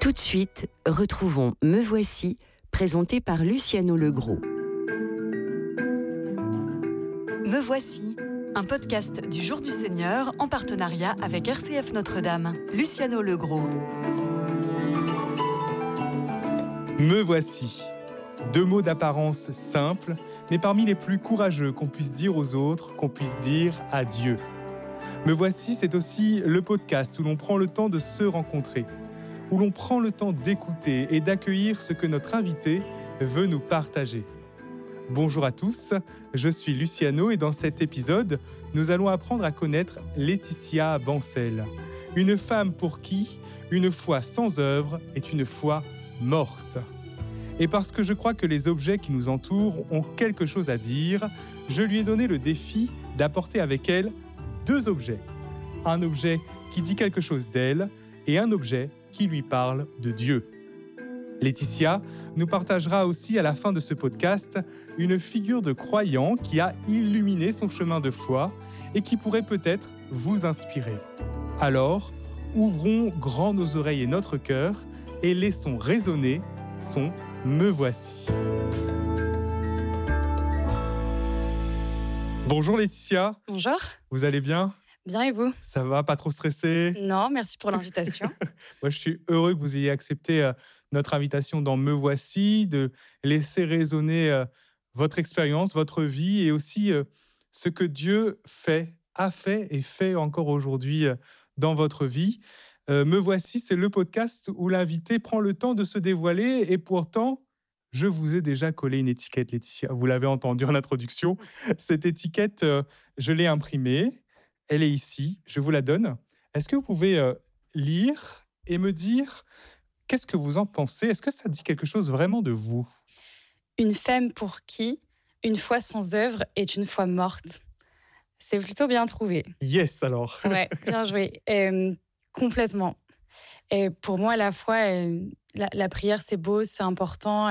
Tout de suite, retrouvons Me Voici, présenté par Luciano Legros. Me Voici, un podcast du Jour du Seigneur en partenariat avec RCF Notre-Dame. Luciano Legros. Me voici. 2 mots d'apparence simples, mais parmi les plus courageux qu'on puisse dire aux autres, qu'on puisse dire à Dieu. Me voici, c'est aussi le podcast où l'on prend le temps de se rencontrer, où l'on prend le temps d'écouter et d'accueillir ce que notre invité veut nous partager. Bonjour à tous, je suis Luciano et dans cet épisode, nous allons apprendre à connaître Laetitia Bancel, une femme pour qui une foi sans œuvre est une foi morte. Et parce que je crois que les objets qui nous entourent ont quelque chose à dire, je lui ai donné le défi d'apporter avec elle 2 objets. Un objet qui dit quelque chose d'elle et un objet qui lui parle de Dieu. Laetitia nous partagera aussi à la fin de ce podcast une figure de croyant qui a illuminé son chemin de foi et qui pourrait peut-être vous inspirer. Alors, ouvrons grand nos oreilles et notre cœur et laissons résonner son « Me voici ». Bonjour Laetitia. Bonjour. Vous allez bien ? Bien et vous ? Ça va, pas trop stressé ? Non, merci pour l'invitation. Moi, je suis heureux que vous ayez accepté notre invitation dans Me Voici, de laisser résonner votre expérience, votre vie et aussi ce que Dieu a fait et fait encore aujourd'hui dans votre vie. Me Voici, c'est le podcast où l'invité prend le temps de se dévoiler et pourtant, je vous ai déjà collé une étiquette, Laetitia. Vous l'avez entendu en introduction. Cette étiquette, je l'ai imprimée. Elle est ici, je vous la donne. Est-ce que vous pouvez lire et me dire qu'est-ce que vous en pensez ? Est-ce que ça dit quelque chose vraiment de vous ? Une femme pour qui une foi sans œuvre est une foi morte. C'est plutôt bien trouvé. Yes, alors. Ouais, bien joué. Complètement. Et pour moi, la foi, la prière, c'est beau, c'est important.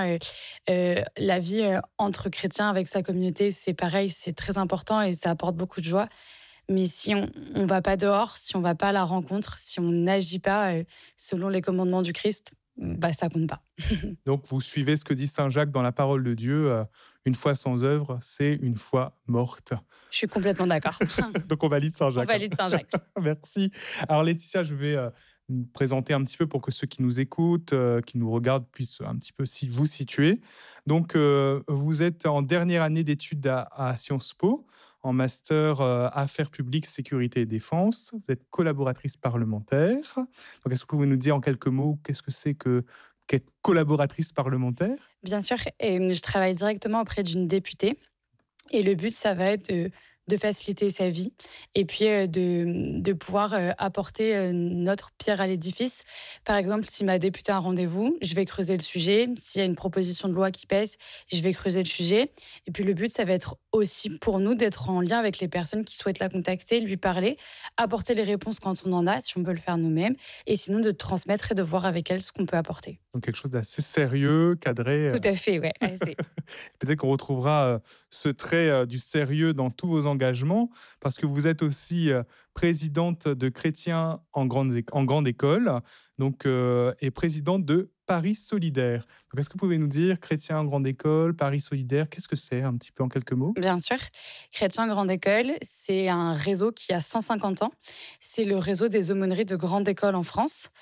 La vie entre chrétiens avec sa communauté, c'est pareil, c'est très important et ça apporte beaucoup de joie. Mais si on ne va pas dehors, si on ne va pas à la rencontre, si on n'agit pas selon les commandements du Christ, ça ne compte pas. Donc, vous suivez ce que dit Saint Jacques dans la parole de Dieu. Une foi sans œuvre, c'est une foi morte. Je suis complètement d'accord. Donc, on valide Saint Jacques. On valide Saint Jacques. Merci. Alors, Laetitia, je vais me présenter un petit peu pour que ceux qui nous écoutent, qui nous regardent, puissent un petit peu vous situer. Donc, vous êtes en dernière année d'études à Sciences Po, en master Affaires publiques, sécurité et défense. Vous êtes collaboratrice parlementaire. Donc, est-ce que vous pouvez nous dire en quelques mots qu'est-ce que c'est qu'être collaboratrice parlementaire ? Bien sûr, et je travaille directement auprès d'une députée. Et le but, ça va être de faciliter sa vie et puis de pouvoir apporter notre pierre à l'édifice. Par exemple, si ma députée a un rendez-vous, je vais creuser le sujet. S'il y a une proposition de loi qui pèse, je vais creuser le sujet. Et puis le but, ça va être aussi pour nous d'être en lien avec les personnes qui souhaitent la contacter, lui parler, apporter les réponses quand on en a, si on peut le faire nous-mêmes, et sinon de transmettre et de voir avec elle ce qu'on peut apporter. Donc quelque chose d'assez sérieux, cadré. Tout à fait, oui. Peut-être qu'on retrouvera ce trait du sérieux dans tous vos engagements, parce que vous êtes aussi présidente de Chrétiens en grande école, donc, et présidente de Paris Solidaire. Donc, est-ce que vous pouvez nous dire Chrétiens en grande école, Paris Solidaire, qu'est-ce que c'est un petit peu en quelques mots ? Bien sûr. Chrétiens en grande école, c'est un réseau qui a 150 ans. C'est le réseau des aumôneries de grande école en France.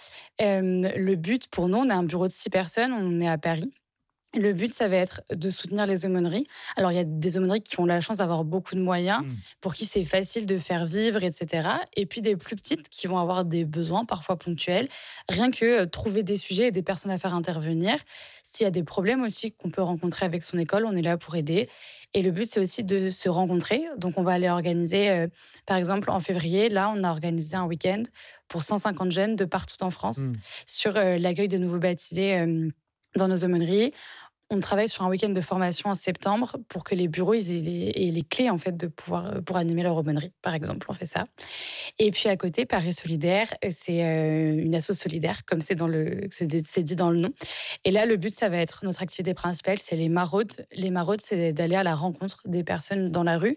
Le but pour nous, on a un bureau de 6 personnes, on est à Paris. Le but, ça va être de soutenir les aumôneries. Alors, il y a des aumôneries qui ont la chance d'avoir beaucoup de moyens, pour qui c'est facile de faire vivre, etc. Et puis des plus petites qui vont avoir des besoins, parfois ponctuels. Rien que trouver des sujets et des personnes à faire intervenir. S'il y a des problèmes aussi qu'on peut rencontrer avec son école, on est là pour aider. Et le but, c'est aussi de se rencontrer. Donc, on va aller organiser, par exemple, en février, là, on a organisé un week-end pour 150 jeunes de partout en France sur l'accueil des nouveaux baptisés dans nos aumôneries. On travaille sur un week-end de formation en septembre pour que les bureaux aient les clés en fait de pouvoir pour animer leur aumônerie, par exemple, on fait ça. Et puis à côté, Paris Solidaire, c'est une asso solidaire comme c'est dit dans le nom. Et là, le but, ça va être notre activité principale, c'est les maraudes. Les maraudes, c'est d'aller à la rencontre des personnes dans la rue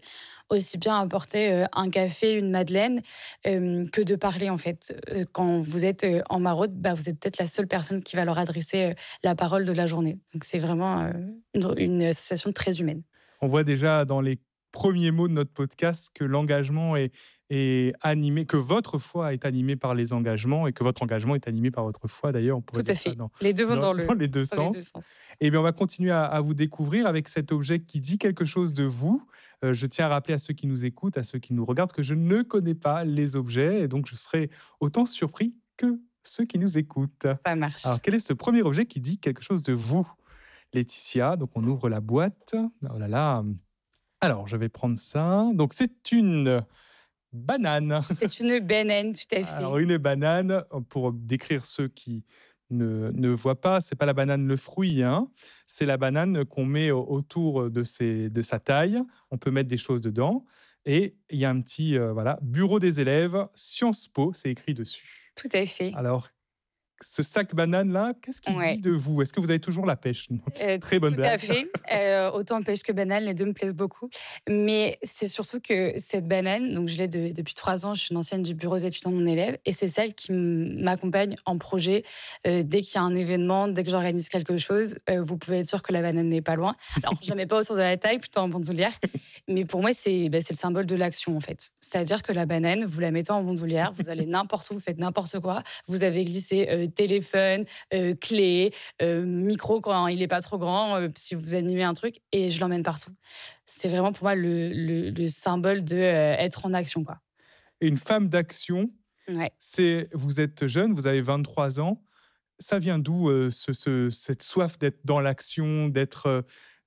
aussi bien apporter un café, une madeleine, que de parler en fait. Quand vous êtes en maraude, vous êtes peut-être la seule personne qui va leur adresser la parole de la journée. Donc c'est vraiment une association très humaine. On voit déjà dans les premiers mots de notre podcast que l'engagement est animé, que votre foi est animée par les engagements et que votre engagement est animé par votre foi. D'ailleurs, on pourrait Tout à dire ça fait. Les deux vont dans les deux dans les sens. deux sens. Et bien, on va continuer à vous découvrir avec cet objet qui dit quelque chose de vous. Je tiens à rappeler à ceux qui nous écoutent, à ceux qui nous regardent, que je ne connais pas les objets et donc je serai autant surpris que ceux qui nous écoutent. Ça marche. Alors, quel est ce premier objet qui dit quelque chose de vous, Laetitia? Donc, on ouvre la boîte. Oh là là. Alors, je vais prendre ça. Donc, c'est une banane. C'est une banane, tout à fait. Alors, une banane, pour décrire ceux qui ne voient pas, c'est pas la banane le fruit, hein. C'est la banane qu'on met autour de sa taille. On peut mettre des choses dedans. Et il y a un petit bureau des élèves, Sciences Po, c'est écrit dessus. Tout à fait. Alors, ce sac banane-là, qu'est-ce qu'il dit de vous? Est-ce que vous avez toujours la pêche? Très bonne blague. Tout à fait. Autant pêche que banane, les deux me plaisent beaucoup. Mais c'est surtout que cette banane, donc je l'ai depuis 3 ans, je suis une ancienne du bureau d'étudiants de mon élève, et c'est celle qui m'accompagne en projet. Dès qu'il y a un événement, dès que j'organise quelque chose, vous pouvez être sûr que la banane n'est pas loin. Alors, je ne la mets pas autour de la taille, plutôt en bandoulière. Mais pour moi, c'est le symbole de l'action, en fait. C'est-à-dire que la banane, vous la mettez en bandoulière, vous allez n'importe où, vous faites n'importe quoi. Vous avez glissé téléphone, clé, micro quand il n'est pas trop grand, si vous animez un truc, et je l'emmène partout. C'est vraiment pour moi le symbole d'être en action, quoi. Et une femme d'action, Ouais. vous êtes jeune, vous avez 23 ans. Ça vient d'où cette soif d'être dans l'action, d'être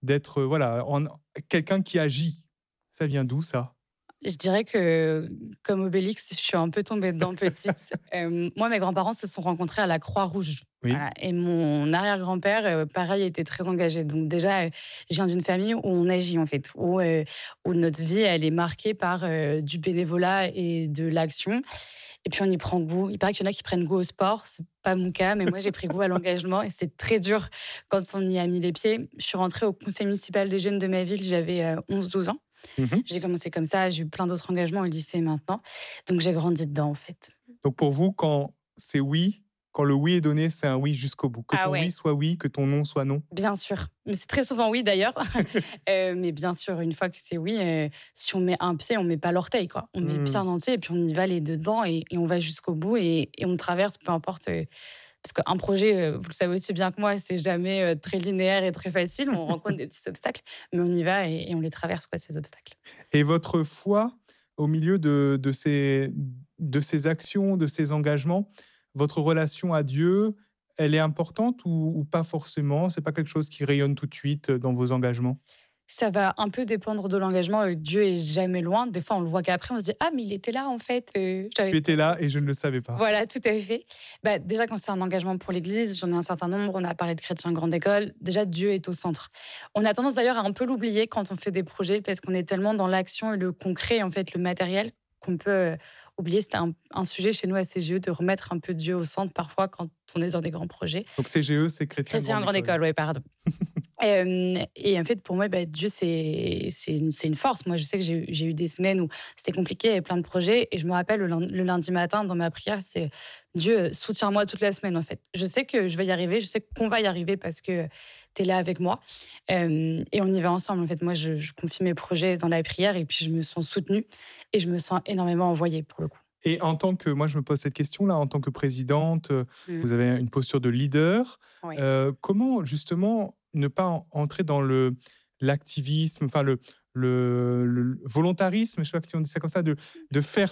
quelqu'un qui agit? Ça vient d'où ça? Je dirais que, comme Obélix, je suis un peu tombée dedans petite. Moi, mes grands-parents se sont rencontrés à la Croix-Rouge. Oui. Voilà. Et mon arrière-grand-père, pareil, était très engagé. Donc déjà, je viens d'une famille où on agit, en fait, où notre vie, elle est marquée par du bénévolat et de l'action. Et puis, on y prend goût. Il paraît qu'il y en a qui prennent goût au sport. C'est pas mon cas, mais moi, j'ai pris goût à l'engagement. Et c'est très dur quand on y a mis les pieds. Je suis rentrée au conseil municipal des jeunes de ma ville, j'avais 11-12 ans. J'ai commencé comme ça, j'ai eu plein d'autres engagements au lycée maintenant. Donc, j'ai grandi dedans, en fait. Donc, pour vous, quand c'est oui, quand le oui est donné, c'est un oui jusqu'au bout. Que ton oui soit oui, que ton non soit non. Bien sûr. Mais c'est très souvent oui, d'ailleurs. Mais bien sûr, une fois que c'est oui, si on met un pied, on met pas l'orteil, quoi. On met le pied en entier et puis on y va les deux dedans et on va jusqu'au bout et on traverse, peu importe... Parce qu'un projet, vous le savez aussi bien que moi, c'est jamais très linéaire et très facile. On rencontre des petits obstacles, mais on y va et on les traverse, quoi, ces obstacles. Et votre foi, au milieu de ces actions, de ces engagements, votre relation à Dieu, elle est importante ou pas forcément? C'est pas quelque chose qui rayonne tout de suite dans vos engagements? Ça va un peu dépendre de l'engagement. Dieu est jamais loin. Des fois, on le voit qu'après, on se dit « Ah, mais il était là, en fait. » Tu étais là et je ne le savais pas. Voilà, tout à fait. Déjà, quand c'est un engagement pour l'Église, j'en ai un certain nombre. On a parlé de chrétiens grande école. Déjà, Dieu est au centre. On a tendance d'ailleurs à un peu l'oublier quand on fait des projets parce qu'on est tellement dans l'action et le concret, en fait, le matériel, qu'on peut oublier. C'était un sujet chez nous à CGE de remettre un peu Dieu au centre parfois quand on est dans des grands projets. Donc CGE, c'est chrétien grande école, oui, pardon. Et en fait, pour moi, Dieu, c'est une force. Moi, je sais que j'ai eu des semaines où c'était compliqué, il y avait plein de projets. Et je me rappelle, le lundi matin, dans ma prière, c'est Dieu, soutiens-moi toute la semaine, en fait. Je sais que je vais y arriver, je sais qu'on va y arriver parce que tu es là avec moi. Et on y va ensemble. En fait, moi, je confie mes projets dans la prière et puis je me sens soutenue et je me sens énormément envoyée, pour le coup. Et moi, je me pose cette question-là, en tant que présidente, vous avez une posture de leader. Oui. Comment, justement, ne pas entrer dans l'activisme, enfin le volontarisme, je ne sais pas si on dit ça comme ça, de faire,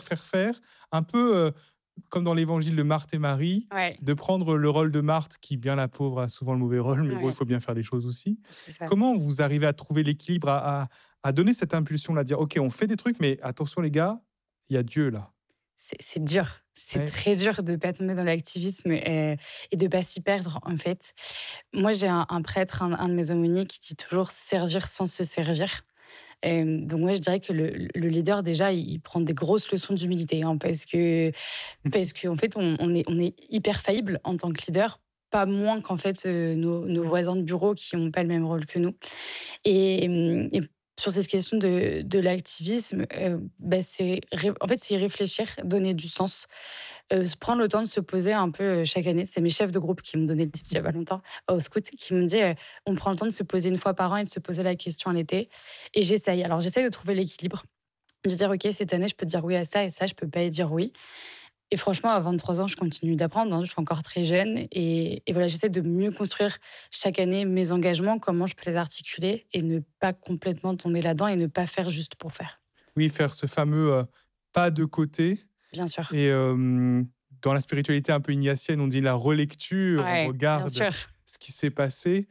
un peu comme dans l'évangile de Marthe et Marie, de prendre le rôle de Marthe, qui, bien la pauvre, a souvent le mauvais rôle, mais bon, il faut bien faire les choses aussi. Comment vous arrivez à trouver l'équilibre, à donner cette impulsion-là, à dire, OK, on fait des trucs, mais attention les gars, il y a Dieu là. C'est dur. C'est très dur de ne pas tomber dans l'activisme et de ne pas s'y perdre, en fait. Moi, j'ai un prêtre, un de mes aumôniers, qui dit toujours « servir sans se servir ». Donc, moi, je dirais que le leader, déjà, il prend des grosses leçons d'humilité, hein, parce qu'en fait, on est hyper faillible en tant que leader, pas moins qu'en fait nos voisins de bureau qui n'ont pas le même rôle que nous. Et sur cette question de l'activisme, en fait, c'est y réfléchir, donner du sens, se prendre le temps de se poser un peu chaque année. C'est mes chefs de groupe qui m'ont donné le tips il y a pas longtemps, au scout, qui m'ont dit on prend le temps de se poser une fois par an et de se poser la question à l'été. Et j'essaye. Alors, j'essaye de trouver l'équilibre, de dire ok, cette année, je peux dire oui à ça et ça, je peux pas y dire oui. Et franchement, à 23 ans, je continue d'apprendre, hein, je suis encore très jeune. Et voilà, j'essaie de mieux construire chaque année mes engagements, comment je peux les articuler et ne pas complètement tomber là-dedans et ne pas faire juste pour faire. Oui, faire ce fameux pas de côté. Bien sûr. Et dans la spiritualité un peu ignatienne, on dit la relecture, on Ouais, bien regarde sûr. ce qui s'est passé.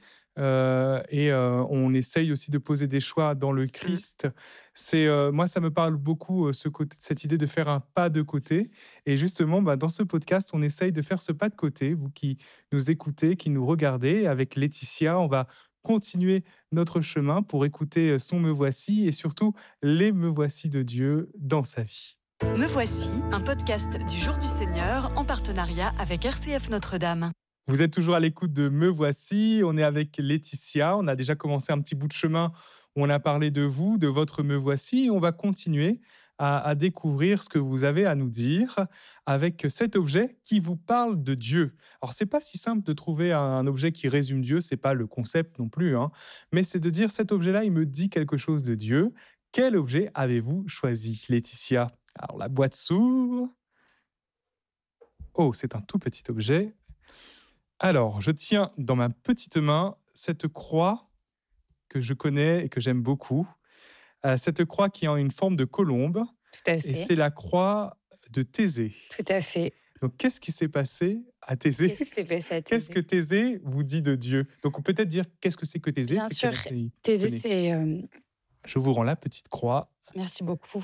On essaye aussi de poser des choix dans le Christ. Moi, ça me parle beaucoup, cette idée de faire un pas de côté. Et justement, dans ce podcast, on essaye de faire ce pas de côté. Vous qui nous écoutez, qui nous regardez, avec Laetitia, on va continuer notre chemin pour écouter son Me Voici et surtout les Me Voici de Dieu dans sa vie. Me Voici, un podcast du Jour du Seigneur en partenariat avec RCF Notre-Dame. Vous êtes toujours à l'écoute de Me Voici, on est avec Laetitia, on a déjà commencé un petit bout de chemin où on a parlé de vous, de votre Me Voici, et on va continuer à découvrir ce que vous avez à nous dire avec cet objet qui vous parle de Dieu. Alors, c'est pas si simple de trouver un objet qui résume Dieu, c'est pas le concept non plus, hein, mais c'est de dire cet objet-là, il me dit quelque chose de Dieu. Quel objet avez-vous choisi, Laetitia ? Alors, la boîte s'ouvre. Oh, c'est un tout petit objet. Alors, je tiens dans ma petite main cette croix que je connais et que j'aime beaucoup. Cette croix qui a une forme de colombe. Tout à Et fait. c'est la croix de Thésée. Tout à fait. Donc, qu'est-ce qui s'est passé à Thésée ? Qu'est-ce qui s'est passé à Qu'est-ce que Thésée? Thésée vous dit de Dieu ? Donc, on peut peut-être dire qu'est-ce que c'est que Thésée ? Bien C'est sûr. quel pays ? Thésée, Tenez, c'est... je vous rends la petite croix. Merci beaucoup.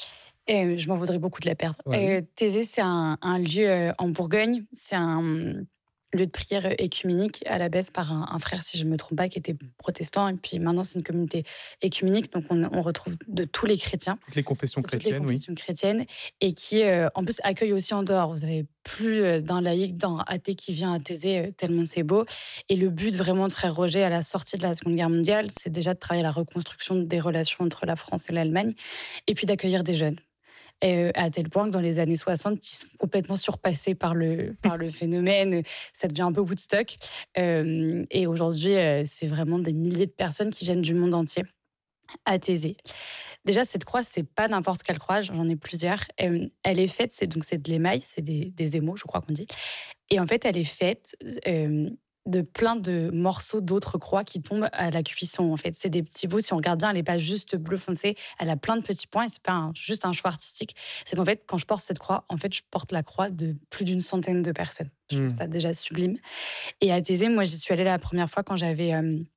Et je m'en voudrais beaucoup de la perdre. Ouais. Thésée, c'est un lieu en Bourgogne. C'est un lieu de prière écuménique à la base par un frère, si je ne me trompe pas, qui était protestant. Et puis maintenant, c'est une communauté écuménique. Donc, on retrouve de tous les chrétiens. Toutes les confessions De toutes les chrétiennes, oui. confessions chrétiennes. Et qui, en plus, accueille aussi en dehors. Vous n'avez plus d'un laïc, d'un athée qui vient à Thésée, tellement c'est beau. Et le but vraiment de Frère Roger à la sortie de la Seconde Guerre mondiale, c'est déjà de travailler à la reconstruction des relations entre la France et l'Allemagne. Et puis d'accueillir des jeunes. À tel point que dans les années 60, ils sont complètement surpassés par le phénomène. Ça devient un peu Woodstock. Et aujourd'hui, c'est vraiment des milliers de personnes qui viennent du monde entier à Thésée. Déjà, cette croix, c'est pas n'importe quelle croix, j'en ai plusieurs. Elle est faite, c'est de l'émail, c'est des émaux, je crois qu'on dit. Et en fait, elle est faite de plein de morceaux d'autres croix qui tombent à la cuisson. En fait, c'est des petits bouts. Si on regarde bien, elle n'est pas juste bleu foncé. Elle a plein de petits points et c'est pas juste un choix artistique. C'est qu'en fait, quand je porte cette croix, en fait, je porte la croix de plus d'une centaine de personnes. Je trouve ça déjà sublime. Et à Thésée, moi, j'y suis allée la première fois quand j'avais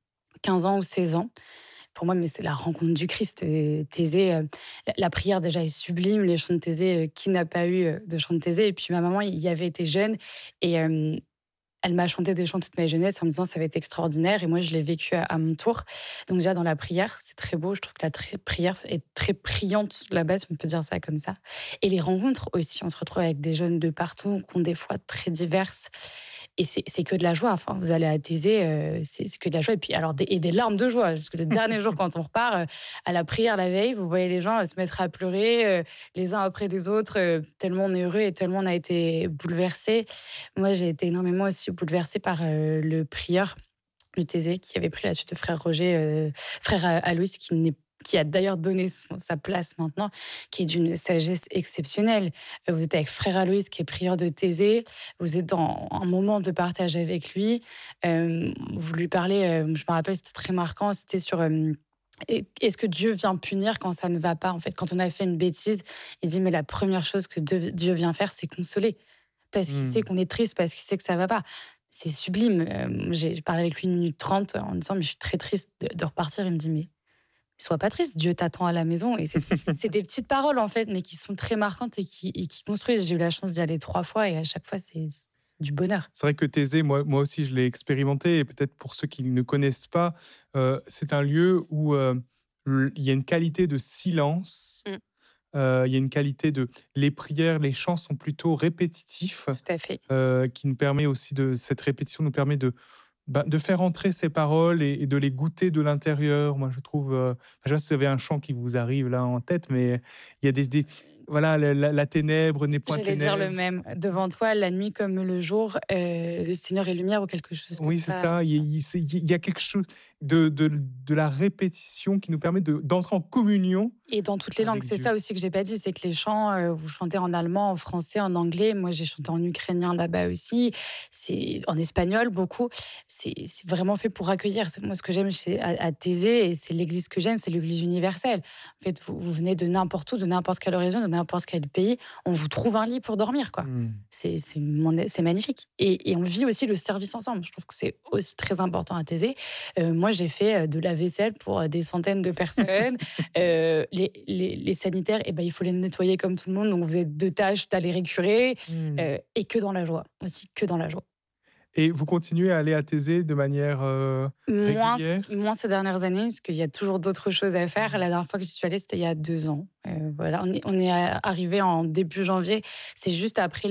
15 ans ou 16 ans. Pour moi, mais c'est la rencontre du Christ. Thésée, la prière déjà est sublime. Les chants de Thésée, qui n'a pas eu de chants de Thésée ? Et puis ma maman y avait été jeune et elle m'a chanté des chants toute ma jeunesse en me disant ça va être extraordinaire. Et moi, je l'ai vécu à mon tour. Donc déjà, dans la prière, c'est très beau. Je trouve que la prière est très priante là-bas, si on peut dire ça comme ça. Et les rencontres aussi. On se retrouve avec des jeunes de partout qui ont des foi très diverses. Et c'est que de la joie. Enfin, vous allez à Thésée, c'est que de la joie. Et puis, alors, des larmes de joie. Parce que le dernier jour, quand on repart à la prière la veille, vous voyez les gens se mettre à pleurer les uns après les autres, tellement on est heureux et tellement on a été bouleversés. Moi, j'ai été énormément aussi bouleversée par le prieur de Thésée qui avait pris la suite de Frère Roger, Frère Aloys, qui a d'ailleurs donné sa place maintenant, qui est d'une sagesse exceptionnelle. Vous êtes avec Frère Aloys, qui est prieur de Thésée, vous êtes dans un moment de partage avec lui, vous lui parlez, je me rappelle, c'était très marquant, c'était sur... est-ce que Dieu vient punir quand ça ne va pas ? En fait, quand on a fait une bêtise, il dit, mais la première chose que Dieu vient faire, c'est consoler. Parce qu'il sait qu'on est triste, parce qu'il sait que ça ne va pas. C'est sublime. J'ai parlé avec lui 1 minute 30 en disant, mais je suis très triste de repartir. Il me dit, mais sois pas triste, Dieu t'attend à la maison. Et c'est des petites paroles, en fait, mais qui sont très marquantes et qui construisent. J'ai eu la chance d'y aller 3 fois et à chaque fois, c'est du bonheur. C'est vrai que Thésée, moi aussi, je l'ai expérimenté. Et peut-être pour ceux qui ne connaissent pas, c'est un lieu où il y a une qualité de silence. Il y a une qualité de... Les prières, les chants sont plutôt répétitifs. Tout à fait. Qui nous permet aussi cette répétition nous permet de de faire entrer ces paroles et de les goûter de l'intérieur. Moi, je trouve... je sais pas si vous avez un chant qui vous arrive là en tête, mais il y a voilà, la ténèbre n'est point J'allais ténèbre. dire le même. Devant toi, la nuit comme le jour, le Seigneur est lumière ou quelque chose comme Oui, c'est ça. ça. Il y a quelque chose de la répétition qui nous permet d'entrer en communion. Et dans toutes les Avec langues, c'est Dieu. ça aussi que j'ai pas dit, c'est que les chants, vous chantez en allemand, en français, en anglais. Moi, j'ai chanté en ukrainien là-bas aussi. C'est en espagnol beaucoup. C'est vraiment fait pour accueillir. C'est moi ce que j'aime à Thésée, et c'est l'église que j'aime, c'est l'église universelle. En fait, vous venez de n'importe où, de n'importe quelle région, de n'importe quel pays, on vous trouve un lit pour dormir, quoi. C'est magnifique. Et on vit aussi le service ensemble. Je trouve que c'est aussi très important à Thésée. Moi, j'ai fait de la vaisselle pour des centaines de personnes. Les sanitaires, il faut les nettoyer comme tout le monde. Donc, vous êtes deux tâches d'aller récurer. Et que dans la joie. Aussi, que dans la joie. Et vous continuez à aller à Thésée de manière régulière? Moins ces dernières années, parce qu'il y a toujours d'autres choses à faire. La dernière fois que j'y suis allée, c'était il y a 2 ans. Voilà, on est arrivé en début janvier. C'est juste après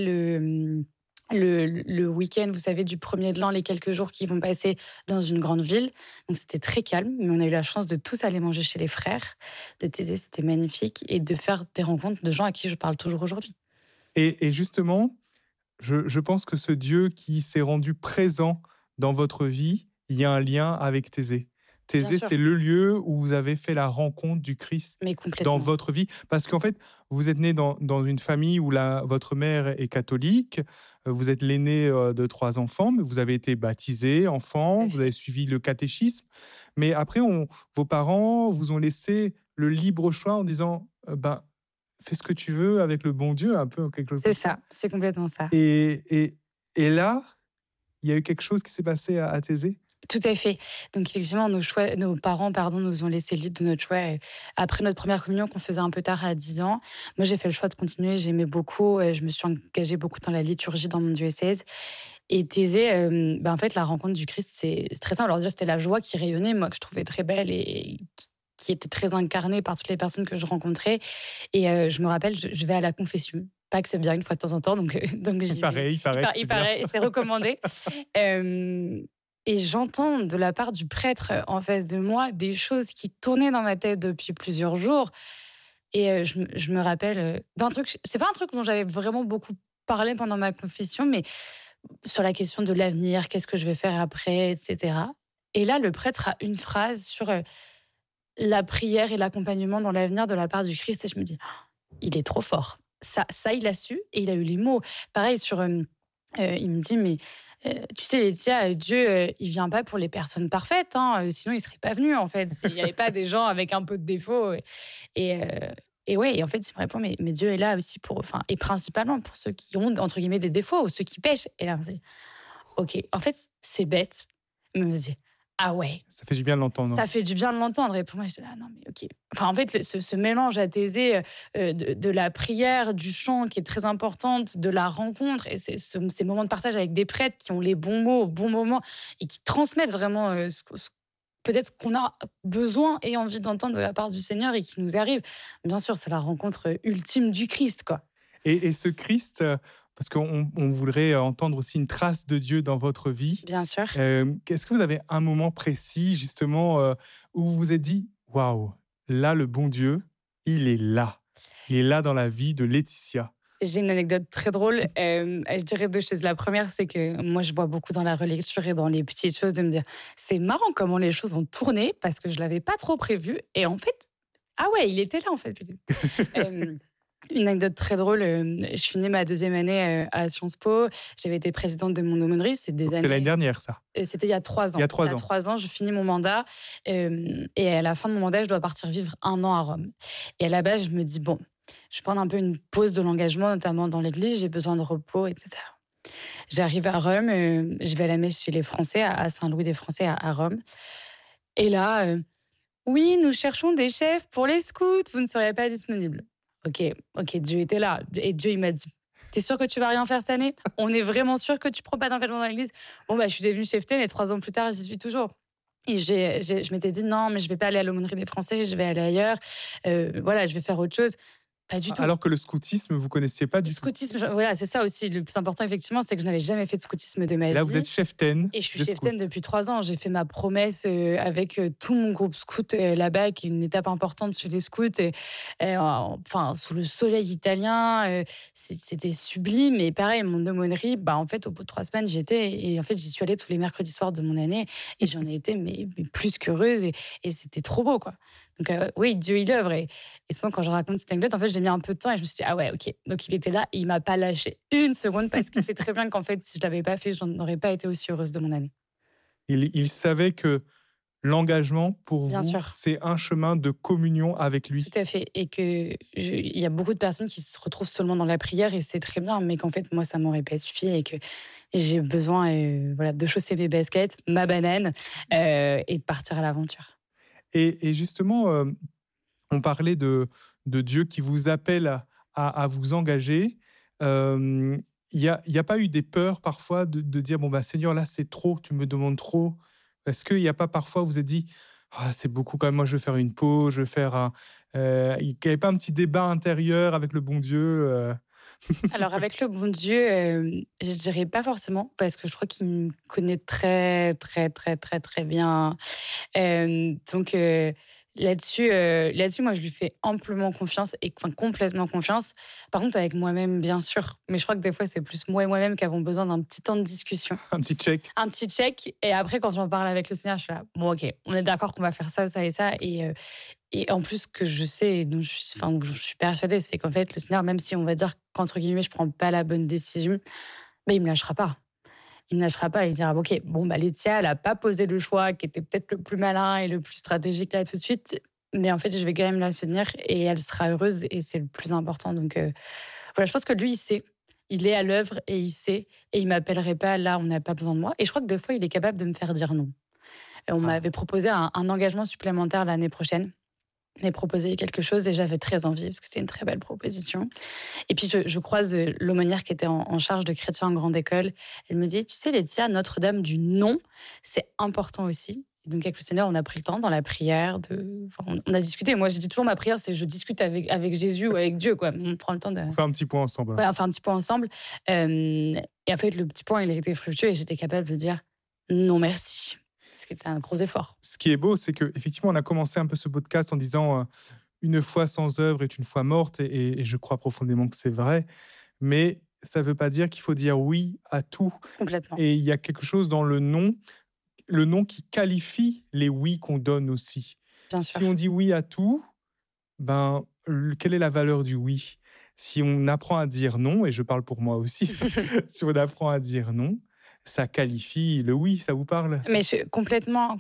le week-end, vous savez, du 1er de l'an, les quelques jours qui vont passer dans une grande ville. Donc, c'était très calme, mais on a eu la chance de tous aller manger chez les frères de Thésée. C'était magnifique. Et de faire des rencontres de gens à qui je parle toujours aujourd'hui. Et justement, je pense que ce Dieu qui s'est rendu présent dans votre vie, il y a un lien avec Thésée. Thésée, c'est le lieu où vous avez fait la rencontre du Christ dans votre vie. Parce qu'en fait, vous êtes né dans une famille où votre mère est catholique, vous êtes l'aîné de 3 enfants, mais vous avez été baptisé enfant, vous avez suivi le catéchisme. Mais après, vos parents vous ont laissé le libre choix en disant fais ce que tu veux avec le bon Dieu, un peu quelque chose. C'est ça, c'est complètement ça. Et là, il y a eu quelque chose qui s'est passé à Thésée? Tout à fait. Donc effectivement, nos parents nous ont laissé libre de notre choix. Après notre première communion qu'on faisait un peu tard à 10 ans, moi j'ai fait le choix de continuer, j'aimais beaucoup, je me suis engagée beaucoup dans la liturgie dans mon diocèse. Et Thésée, en fait, la rencontre du Christ, c'est très simple. Alors déjà, c'était la joie qui rayonnait, moi que je trouvais très belle et qui était très incarnée par toutes les personnes que je rencontrais. Et je me rappelle, je vais à la confession. Pas que c'est bien une fois de temps en temps, donc j'y vais. Il paraît, c'est recommandé. Et j'entends de la part du prêtre en face de moi des choses qui tournaient dans ma tête depuis plusieurs jours. Et je me rappelle d'un truc, c'est pas un truc dont j'avais vraiment beaucoup parlé pendant ma confession, mais sur la question de l'avenir, qu'est-ce que je vais faire après, etc. Et là, le prêtre a une phrase sur la prière et l'accompagnement dans l'avenir de la part du Christ. Et je me dis, il est trop fort. Ça, il a su et il a eu les mots. Pareil, il me dit, mais tu sais, Laetitia, Dieu, il vient pas pour les personnes parfaites, hein, sinon il serait pas venu, en fait, s'il n'y avait pas des gens avec un peu de défauts. Et en fait, il me répond, mais Dieu est là aussi et principalement pour ceux qui ont, entre guillemets, des défauts, ou ceux qui pêchent. Et là, on se dit, ok, en fait, c'est bête, mais on se dit, ah ouais. Ça fait du bien de l'entendre. Ça fait du bien de l'entendre. Et pour moi, je dis, non, mais ok. Enfin, en fait, ce mélange à Thésée de la prière, du chant qui est très importante, de la rencontre, et ces moments de partage avec des prêtres qui ont les bons mots au bon moment et qui transmettent vraiment peut-être qu'on a besoin et envie d'entendre de la part du Seigneur et qui nous arrive. Bien sûr, c'est la rencontre ultime du Christ, quoi. Et ce Christ, parce qu'on voudrait entendre aussi une trace de Dieu dans votre vie. Bien sûr. Est-ce que vous avez un moment précis, justement, où vous vous êtes dit, waouh, là, le bon Dieu, il est là. Il est là dans la vie de Laetitia. J'ai une anecdote très drôle. Je dirais 2 choses. La première, c'est que moi, je vois beaucoup dans la relecture et dans les petites choses de me dire, c'est marrant comment les choses ont tourné parce que je ne l'avais pas trop prévu. Et en fait, ah ouais, il était là, en fait. Une anecdote très drôle, je finis ma 2e année à Sciences Po. J'avais été présidente de mon aumônerie. C'est l'année dernière, ça. C'était il y a 3 ans. Il y a 3 ans. Il y a 3 ans, je finis mon mandat. Et à la fin de mon mandat, je dois partir vivre 1 an à Rome. Et à la base, je me dis, bon, je vais prendre un peu une pause de l'engagement, notamment dans l'église. J'ai besoin de repos, etc. J'arrive à Rome. Je vais à la messe chez les Français, à Saint-Louis des Français, à Rome. Et là, oui, nous cherchons des chefs pour les scouts. Vous ne seriez pas disponible. Ok, Dieu était là. Et Dieu, il m'a dit, t'es sûr que tu vas rien faire cette année? On est vraiment sûr que tu prends pas d'engagement dans l'église? Bon, je suis devenue cheftaine et 3 ans plus tard, j'y suis toujours. Et je m'étais dit, non, mais je vais pas aller à l'aumônerie des Français, je vais aller ailleurs. Je vais faire autre chose. Pas du tout. Alors que le scoutisme, vous connaissiez pas Le du tout. scoutisme, voilà, c'est ça aussi le plus important, effectivement, c'est que je n'avais jamais fait de scoutisme de ma Et vie. là, vous êtes cheftaine. Et je suis de cheftaine scout. depuis 3 ans. J'ai fait ma promesse avec tout mon groupe scout là-bas, qui est une étape importante chez les scouts. Enfin, sous le soleil italien, c'était sublime. Et pareil, mon aumônerie, en fait, au bout de 3 semaines, j'y étais. Et en fait, j'y suis allée tous les mercredis soirs de mon année. Et j'en ai été mais plus qu'heureuse. Et c'était trop beau, quoi. Donc oui, Dieu, il œuvre. Et souvent, quand je raconte cette anecdote, en fait, j'ai mis un peu de temps et je me suis dit, ah ouais, ok. Donc il était là et il m'a pas lâché une seconde parce qu'il sait très bien qu'en fait, si je l'avais pas fait, je n'aurais pas été aussi heureuse de mon année. Il savait que l'engagement, pour Bien vous, sûr. c'est un chemin de communion avec lui. Tout à fait. Et il y a beaucoup de personnes qui se retrouvent seulement dans la prière et c'est très bien, mais qu'en fait, moi, ça m'aurait pas suffi et que j'ai besoin voilà, de chausser mes baskets, ma banane et de partir à l'aventure. Et justement, on parlait de Dieu qui vous appelle à vous engager. Il n'y a pas eu des peurs parfois de dire, bon, Seigneur, là, c'est trop, tu me demandes trop. Est-ce qu'il n'y a pas parfois, vous êtes dit, ah, c'est beaucoup quand même, moi, je vais faire une pause, je vais faire un... il n'y avait pas un petit débat intérieur avec le bon Dieu Alors, avec le bon Dieu, je dirais pas forcément, parce que je crois qu'il me connaît très, très, très, très, très bien. Donc, là-dessus, moi, je lui fais amplement confiance, complètement confiance. Par contre, avec moi-même, bien sûr. Mais je crois que des fois, c'est plus moi et moi-même qui avons besoin d'un petit temps de discussion. Un petit check. Un petit check. Et après, quand j'en parle avec le Seigneur, je suis là, bon, ok, on est d'accord qu'on va faire ça, ça et ça. Et en plus, ce que je sais, et dont je suis persuadée, c'est qu'en fait, le Seigneur, même si on va dire qu'entre guillemets, je prends pas la bonne décision, il me lâchera pas. Il ne lâchera pas. Il dira, ok, bon, Laetitia, elle n'a pas posé le choix qui était peut-être le plus malin et le plus stratégique là tout de suite. Mais en fait, je vais quand même la soutenir et elle sera heureuse et c'est le plus important. Donc voilà, je pense que lui, il sait. Il est à l'œuvre et il sait. Et il ne m'appellerait pas là, on n'a pas besoin de moi. Et je crois que des fois, il est capable de me faire dire non. Et on m'avait proposé un engagement supplémentaire l'année prochaine. Il m'avait proposé quelque chose et j'avais très envie parce que c'était une très belle proposition. Et puis, je croise l'aumônière qui était en charge de chrétiens en grande école. Elle me dit, tu sais, Laetitia, Notre-Dame du non, c'est important aussi. Et donc, avec le Seigneur, on a pris le temps dans la prière. On a discuté. Moi, je dis toujours, ma prière, c'est je discute avec Jésus ou avec Dieu, quoi. On prend le temps de... On fait un petit point ensemble. Ouais, on fait un petit point ensemble. Et en fait, le petit point, il a été fructueux et j'étais capable de dire non, merci. C'était un gros effort. Ce qui est beau, c'est qu'effectivement, on a commencé un peu ce podcast en disant une foi sans œuvre est une foi morte, et je crois profondément que c'est vrai. Mais ça ne veut pas dire qu'il faut dire oui à tout. Complètement. Et il y a quelque chose dans le non qui qualifie les oui qu'on donne aussi. Bien sûr. Si on dit oui à tout, quelle est la valeur du oui ? Si on apprend à dire non, et je parle pour moi aussi, si on apprend à dire non, ça qualifie le oui, ça vous parle ? Mais complètement.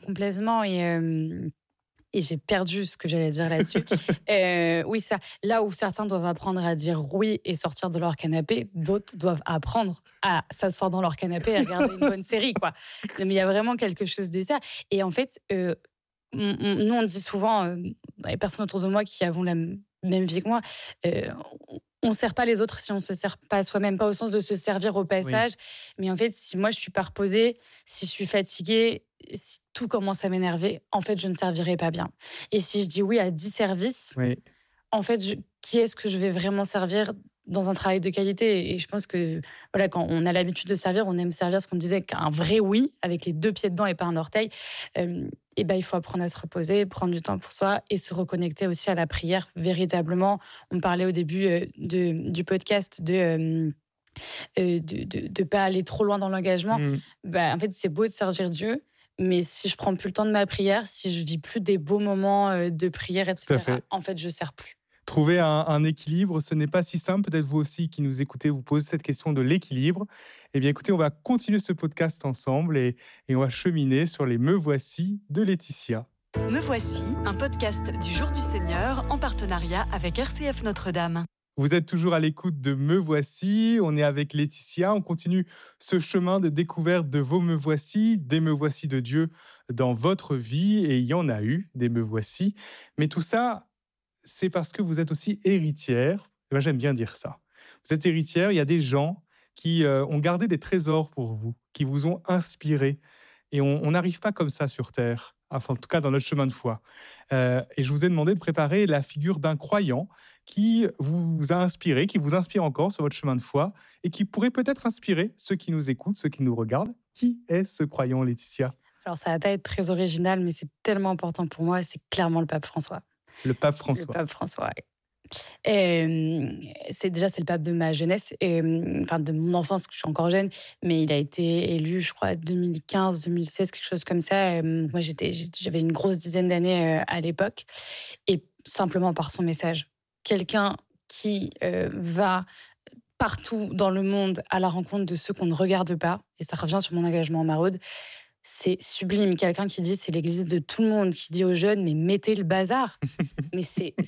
Et j'ai perdu ce que j'allais dire là-dessus. Oui, ça. Là où certains doivent apprendre à dire oui et sortir de leur canapé, d'autres doivent apprendre à s'asseoir dans leur canapé et regarder une bonne série, quoi. Mais il y a vraiment quelque chose de ça. Et en fait, nous, on dit souvent, les personnes autour de moi qui avons la même vie que moi, on ne sert pas les autres si on ne se sert pas soi-même, pas au sens de se servir au passage. Oui. Mais en fait, si moi, je ne suis pas reposée, si je suis fatiguée, si tout commence à m'énerver, en fait, je ne servirai pas bien. Et si je dis oui à 10 services, oui. En fait, qui est-ce que je vais vraiment servir dans un travail de qualité ? Et je pense que voilà, quand on a l'habitude de servir, on aime servir ce qu'on disait qu'un vrai oui, avec les 2 pieds dedans et pas un orteil. Il faut apprendre à se reposer, prendre du temps pour soi et se reconnecter aussi à la prière véritablement. On parlait au début du podcast de pas aller trop loin dans l'engagement. En fait, c'est beau de servir Dieu, mais si je prends plus le temps de ma prière, si je vis plus des beaux moments de prière, etc., en fait, je sers plus. Trouver un équilibre, ce n'est pas si simple. Peut-être vous aussi qui nous écoutez, vous posez cette question de l'équilibre. Eh bien, écoutez, on va continuer ce podcast ensemble et on va cheminer sur les Me Voici de Laetitia. Me Voici, un podcast du Jour du Seigneur en partenariat avec RCF Notre-Dame. Vous êtes toujours à l'écoute de Me Voici. On est avec Laetitia. On continue ce chemin de découverte de vos Me Voici, des Me Voici de Dieu dans votre vie. Et il y en a eu des Me Voici. Mais tout ça, c'est parce que vous êtes aussi héritière. J'aime bien dire ça. Vous êtes héritière, il y a des gens qui ont gardé des trésors pour vous, qui vous ont inspiré. Et on n'arrive pas comme ça sur Terre, enfin, en tout cas dans notre chemin de foi. Et je vous ai demandé de préparer la figure d'un croyant qui vous a inspiré, qui vous inspire encore sur votre chemin de foi et qui pourrait peut-être inspirer ceux qui nous écoutent, ceux qui nous regardent. Qui est ce croyant, Laetitia ? Alors, ça va pas être très original, mais c'est tellement important pour moi, c'est clairement le pape François. Le pape François. Le pape François, oui. C'est le pape de ma jeunesse, de mon enfance, que je suis encore jeune, mais il a été élu, je crois, 2015, 2016, quelque chose comme ça. Moi, j'avais une grosse dizaine d'années à l'époque, et simplement par son message. Quelqu'un qui va partout dans le monde à la rencontre de ceux qu'on ne regarde pas, et ça revient sur mon engagement en maraude. C'est sublime. Quelqu'un qui dit c'est l'église de tout le monde, qui dit aux jeunes mais mettez le bazar. Mais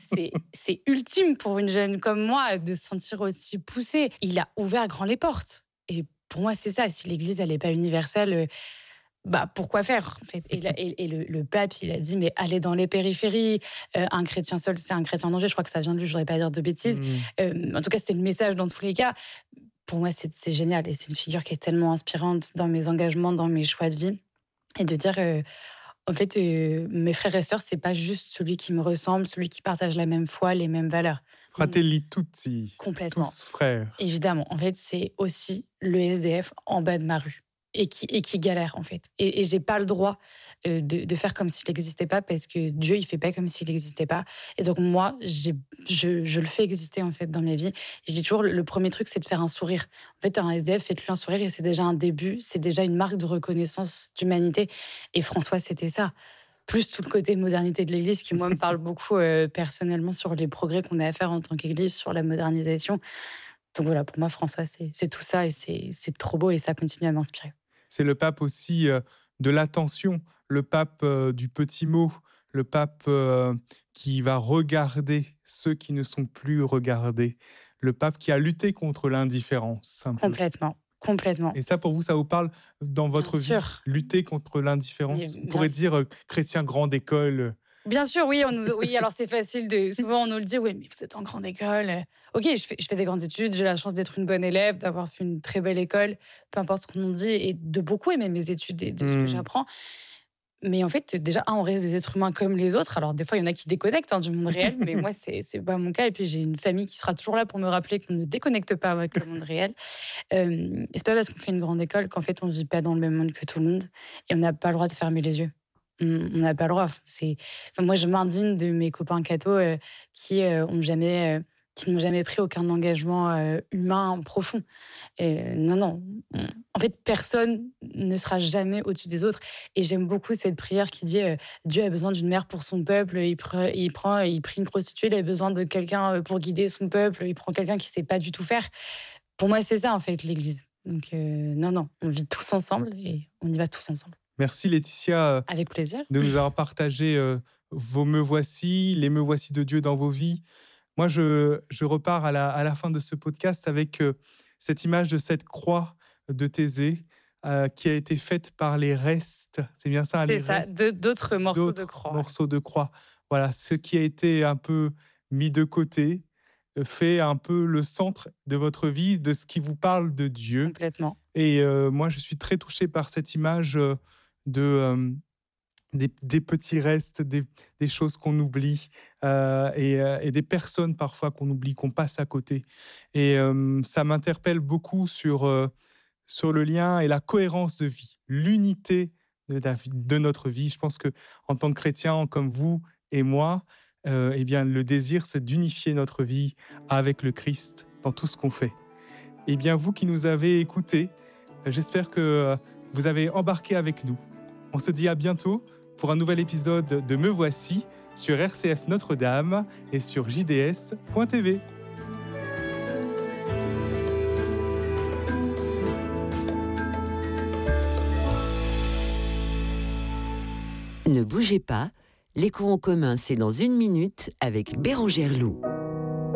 c'est ultime pour une jeune comme moi de se sentir aussi poussée. Il a ouvert grand les portes. Et pour moi, c'est ça. Si l'église, elle n'est pas universelle, pourquoi faire en fait. Et le pape, il a dit mais allez dans les périphéries. Un chrétien seul, c'est un chrétien en danger. Je crois que ça vient de lui, je ne voudrais pas dire de bêtises. En tout cas, c'était le message dans tous les cas. Pour moi, c'est génial. Et c'est une figure qui est tellement inspirante dans mes engagements, dans mes choix de vie. Et de dire, en fait, mes frères et sœurs, c'est pas juste celui qui me ressemble, celui qui partage la même foi, les mêmes valeurs. Fratelli tutti. Complètement. Tous frères. Évidemment. En fait, c'est aussi le SDF en bas de ma rue et qui galère, en fait. Et j'ai pas le droit de faire comme s'il n'existait pas, parce que Dieu, il fait pas comme s'il n'existait pas. Et donc, moi, je le fais exister, en fait, dans mes vies. Et je dis toujours, le premier truc, c'est de faire un sourire. En fait, un SDF, faites-lui un sourire et c'est déjà un début, c'est déjà une marque de reconnaissance d'humanité. Et François, c'était ça. Plus tout le côté modernité de l'Église qui, moi, me parle beaucoup personnellement sur les progrès qu'on a à faire en tant qu'Église, sur la modernisation. Donc voilà, pour moi, François, c'est tout ça et c'est trop beau et ça continue à m'inspirer. C'est le pape aussi de l'attention, le pape du petit mot, le pape qui va regarder ceux qui ne sont plus regardés, le pape qui a lutté contre l'indifférence. Complètement. Et ça, pour vous, ça vous parle dans votre vie ? Lutter contre l'indifférence. On pourrait dire chrétien grande école. Bien sûr, oui. Alors c'est facile. Souvent, on nous le dit, oui, mais vous êtes en grande école. Ok, je fais des grandes études, j'ai la chance d'être une bonne élève, d'avoir fait une très belle école, peu importe ce qu'on nous dit, et de beaucoup aimer mes études et de ce que j'apprends. Mais en fait, déjà, on reste des êtres humains comme les autres. Alors, des fois, il y en a qui déconnectent du monde réel, mais moi, c'est pas mon cas. Et puis, j'ai une famille qui sera toujours là pour me rappeler qu'on ne déconnecte pas avec le monde réel. Et c'est pas parce qu'on fait une grande école qu'en fait, on vit pas dans le même monde que tout le monde. Et on n'a pas le droit de fermer les yeux. On n'a pas le droit. Moi, je m'indigne de mes copains cathos qui n'ont jamais pris aucun engagement humain profond. Non. En fait, personne ne sera jamais au-dessus des autres. Et j'aime beaucoup cette prière qui dit Dieu a besoin d'une mère pour son peuple. Il prie une prostituée, il a besoin de quelqu'un pour guider son peuple. Il prend quelqu'un qui ne sait pas du tout faire. Pour moi, c'est ça, en fait, l'Église. Donc, non, on vit tous ensemble et on y va tous ensemble. Merci Laetitia. Avec plaisir. De nous avoir partagé vos me voici, les me voici de Dieu dans vos vies. Moi, je repars à la fin de ce podcast avec cette image de cette croix de Thésée qui a été faite par les restes. C'est bien ça, les restes. C'est ça, d'autres morceaux de croix. Morceaux de croix. Voilà, ce qui a été un peu mis de côté, fait un peu le centre de votre vie, de ce qui vous parle de Dieu. Complètement. Et moi, je suis très touché par cette image des petits restes, des choses qu'on oublie et des personnes parfois qu'on oublie, qu'on passe à côté. Et ça m'interpelle beaucoup sur le lien et la cohérence de vie, l'unité de notre vie. Je pense qu'en tant que chrétien, comme vous et moi, eh bien, le désir, c'est d'unifier notre vie avec le Christ dans tout ce qu'on fait. Eh bien, vous qui nous avez écoutés, j'espère que vous avez embarqué avec nous. On se dit à bientôt pour un nouvel épisode de Me Voici sur RCF Notre-Dame et sur jds.tv. Ne bougez pas, l'écho en commun, c'est dans 1 minute avec Bérangère Loup.